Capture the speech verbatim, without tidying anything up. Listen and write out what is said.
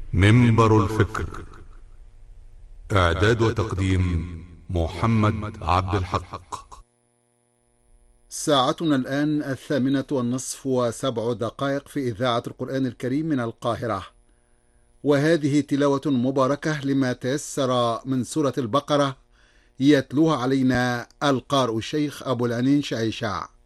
منبر الفكر. إعداد وتقديم محمد عبد الحق. ساعتنا الآن الثامنة والنصف وسبع دقائق في إذاعة القرآن الكريم من القاهرة، وهذه تلاوة مباركة لما تيسر من سورة البقرة، يتلوها علينا القارئ الشيخ أبو العنين شعيشع.